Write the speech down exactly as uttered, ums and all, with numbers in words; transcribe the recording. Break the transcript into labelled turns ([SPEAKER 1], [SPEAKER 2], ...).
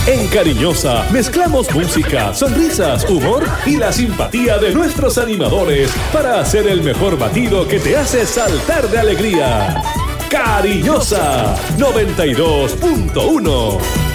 [SPEAKER 1] En Cariñosa mezclamos música, sonrisas, humor y la simpatía de nuestros animadores para hacer el mejor batido que te hace saltar de alegría. Cariñosa noventa y dos punto uno.